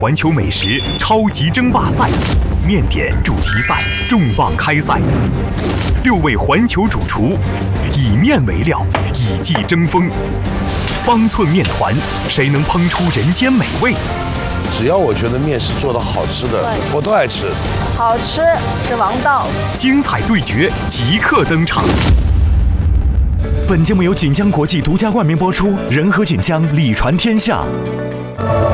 环球美食超级争霸赛，面点主题赛重磅开赛，6位环球主厨以面为料，以技争锋。方寸面团，谁能烹出人间美味？ 只要我觉得面是做的好吃的，我都爱吃。 好吃是王道。 精彩对决即刻登场。 本节目由锦江国际独家冠名播出，仁和锦江，礼传天下。